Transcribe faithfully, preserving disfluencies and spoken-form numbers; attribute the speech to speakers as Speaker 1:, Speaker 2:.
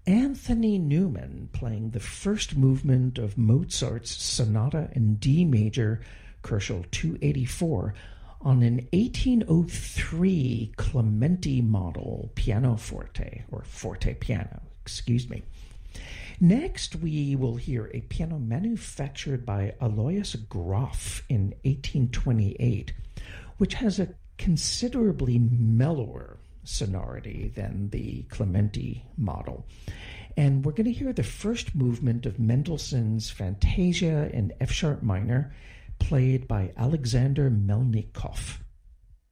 Speaker 1: Anthony Newman playing the first movement of Mozart's Sonata in D major, Koelschel two eighty-four, on an eighteen oh three Clementi model pianoforte, or forte piano, excuse me. Next, we will hear a piano manufactured by Alois Graf in eighteen twenty-eight, which has a considerably mellower sonority than the Clementi model. And we're going to hear the first movement of Mendelssohn's Fantasia in F-sharp minor, played by Alexander Melnikov.